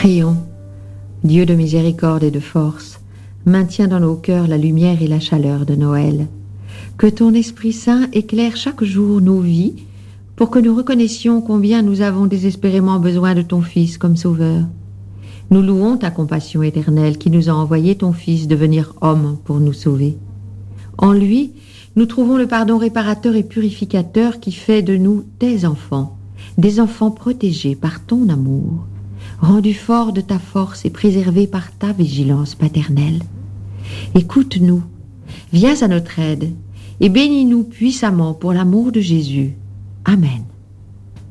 Prions. Dieu de miséricorde et de force, maintiens dans nos cœurs la lumière et la chaleur de Noël. Que ton Esprit Saint éclaire chaque jour nos vies pour que nous reconnaissions combien nous avons désespérément besoin de ton Fils comme Sauveur. Nous louons ta compassion éternelle qui nous a envoyé ton Fils devenir homme pour nous sauver. En lui, nous trouvons le pardon réparateur et purificateur qui fait de nous des enfants protégés par ton amour, rendus forts de ta force et préservés par ta vigilance paternelle. Écoute-nous, viens à notre aide et bénis-nous puissamment pour l'amour de Jésus. Amen.